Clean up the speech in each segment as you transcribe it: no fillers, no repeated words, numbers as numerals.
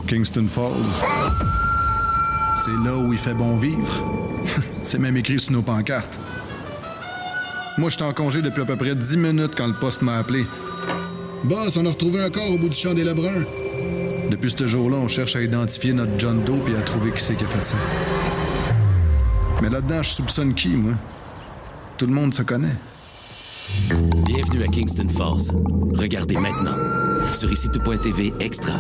Kingston Falls. C'est là où il fait bon vivre. C'est même écrit sur nos pancartes. Moi, j'étais en congé depuis à peu près 10 minutes quand le poste m'a appelé. Boss, on a retrouvé un corps au bout du champ des Lebrun. Depuis ce jour-là, on cherche à identifier notre John Doe et à trouver qui c'est qui a fait ça. Mais là-dedans, je soupçonne qui, moi? Tout le monde se connaît. Bienvenue à Kingston Falls. Regardez maintenant sur ici-tout.tv extra.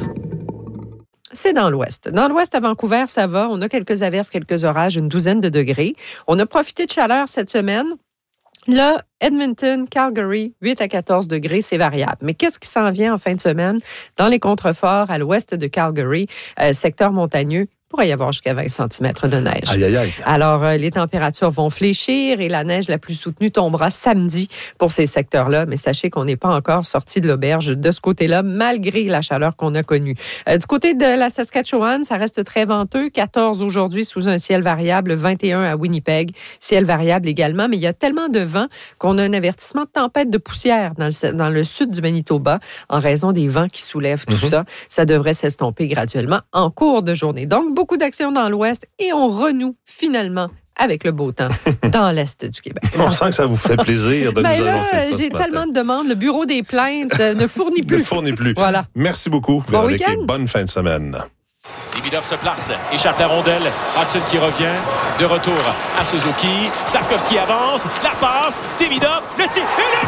C'est dans l'ouest. Dans l'ouest, à Vancouver, ça va. On a quelques averses, quelques orages, une douzaine de degrés. On a profité de chaleur cette semaine. Là, Edmonton, Calgary, 8 à 14 degrés, c'est variable. Mais qu'est-ce qui s'en vient en fin de semaine? Dans les contreforts, à l'ouest de Calgary, secteur montagneux, il pourrait y avoir jusqu'à 20 cm de neige. Aïe, aïe, aïe. Alors, les températures vont fléchir et la neige la plus soutenue tombera samedi pour ces secteurs-là. Mais sachez qu'on n'est pas encore sorti de l'auberge de ce côté-là, malgré la chaleur qu'on a connue. Du côté de la Saskatchewan, ça reste très venteux. 14 aujourd'hui sous un ciel variable, 21 à Winnipeg, ciel variable également. Mais il y a tellement de vent qu'on a un avertissement de tempête de poussière dans le sud du Manitoba en raison des vents qui soulèvent tout ça. Ça devrait s'estomper graduellement en cours de journée. Donc, beaucoup d'actions dans l'ouest et on renoue finalement avec le beau temps dans l'est du Québec. On sent que ça vous fait plaisir de nous annoncer ça. J'ai tellement de demandes. Le bureau des plaintes ne fournit plus. Ne fournit plus. Voilà. Merci beaucoup, bon Véronique, week-end. et bonne fin de semaine. Davidoff se place, échappe la rondelle. Hudson qui revient, de retour à Suzuki. Slavkovski avance, la passe, Davidoff, le tir et le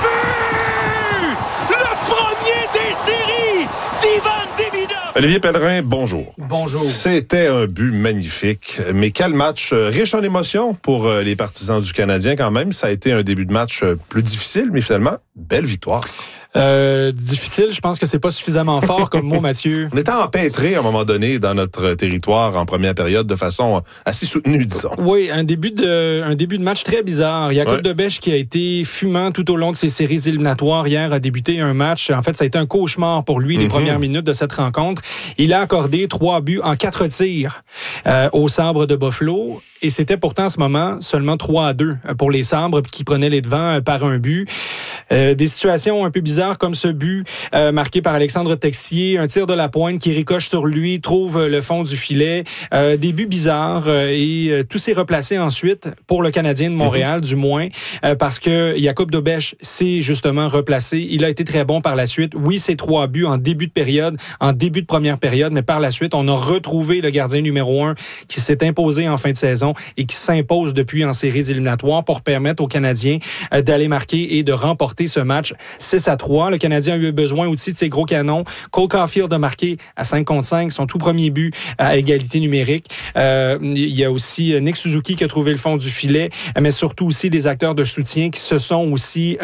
but! Le premier des séries d'Ivan Davidoff! Olivier Pellerin, bonjour. Bonjour. C'était un but magnifique, mais quel match riche en émotions pour les partisans du Canadien quand même. Ça a été un début de match plus difficile, mais finalement, belle victoire. Difficile, je pense que c'est pas suffisamment fort comme mot, Mathieu. On était empêtré à un moment donné dans notre territoire en première période de façon assez soutenue, disons. Oui, un début de match très bizarre. Jacob Debèche qui a été fumant tout au long de ses séries éliminatoires hier a débuté un match. En fait, ça a été un cauchemar pour lui les premières minutes de cette rencontre. Il a accordé 3 buts en 4 tirs aux Sabres de Buffalo. Et c'était pourtant en ce moment seulement 3-2 pour les Sabres qui prenaient les devants par un but. Des situations un peu bizarres comme ce but marqué par Alexandre Texier, un tir de la pointe qui ricoche sur lui, trouve le fond du filet. Des buts bizarres et tout s'est replacé ensuite pour le Canadien de Montréal, du moins, parce que Jacob Debèche s'est justement replacé. Il a été très bon par la suite. Oui, c'est 3 buts en début de période, en début de première période, mais par la suite, on a retrouvé le gardien numéro 1 qui s'est imposé en fin de saison et qui s'impose depuis en séries éliminatoires pour permettre aux Canadiens d'aller marquer et de remporter ce match 6-3. Le Canadien a eu besoin aussi de ses gros canons. Cole Caulfield a marqué à 5-5, son tout premier but à égalité numérique. Il y a aussi Nick Suzuki qui a trouvé le fond du filet, mais surtout aussi des acteurs de soutien qui se sont aussi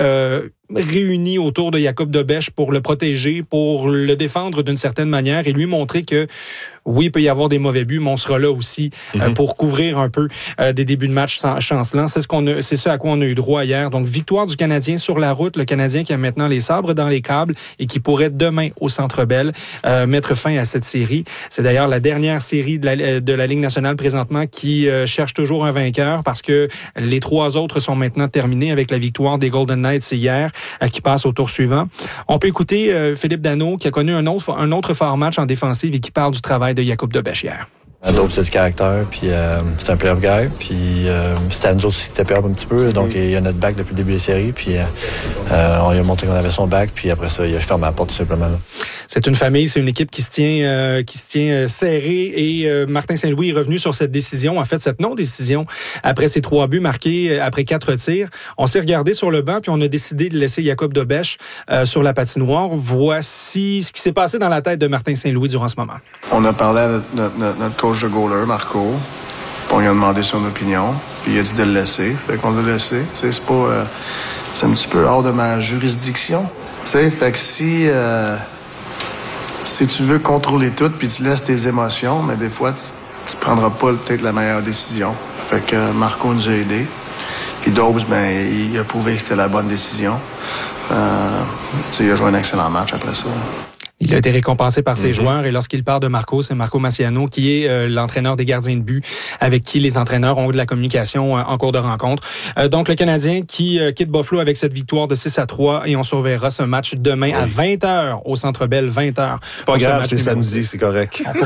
réunis autour de Jacob Debèche pour le protéger, pour le défendre d'une certaine manière et lui montrer que oui, il peut y avoir des mauvais buts, mais on sera là aussi pour couvrir un peu des débuts de match chancelants. C'est ce à quoi on a eu droit hier. Donc, victoire du Canadien sur la route. Le Canadien qui a maintenant les sabres dans les câbles et qui pourrait demain au Centre Bell mettre fin à cette série. C'est d'ailleurs la dernière série de la Ligue nationale présentement qui cherche toujours un vainqueur parce que les 3 autres sont maintenant terminés avec la victoire des Golden Knights hier qui passe au tour suivant. On peut écouter Philippe Danault qui a connu un autre fort match en défensive et qui parle du travail de Jacob Debèche hier. Dope, c'est du caractère, puis c'est un playoff guy, puis Stanzo aussi était up un petit peu, donc il a notre back depuis le début des séries, puis on lui a montré qu'on avait son back, puis après ça, il a fermé la porte tout simplement. Là. C'est une famille, c'est une équipe qui se tient serrée et Martin Saint-Louis est revenu sur cette décision, en fait cette non-décision, après ses 3 buts marqués après 4 tirs. On s'est regardé sur le banc, puis on a décidé de laisser Jacob Debèche sur la patinoire. Voici ce qui s'est passé dans la tête de Martin Saint-Louis durant ce moment. On a parlé à notre coach de goaler, Marco, puis on lui a demandé son opinion, puis il a dit de le laisser. Fait qu'on l'a laissé. Tu sais, c'est pas... c'est un petit peu hors de ma juridiction. Tu sais, fait que si tu veux contrôler tout, puis tu laisses tes émotions, mais des fois, tu prendras pas peut-être la meilleure décision. Fait que Marco nous a aidés. Puis Dobbs, il a prouvé que c'était la bonne décision. Tu sais, il a joué un excellent match après ça. Il a été récompensé par ses joueurs et lorsqu'il part de Marco, c'est Marco Massiano qui est l'entraîneur des gardiens de but avec qui les entraîneurs ont eu de la communication en cours de rencontre. Donc le Canadien qui quitte Buffalo avec cette victoire de 6-3 et on surveillera ce match demain à 20h au Centre Bell, 20h. C'est pas grave, c'est samedi, c'est correct.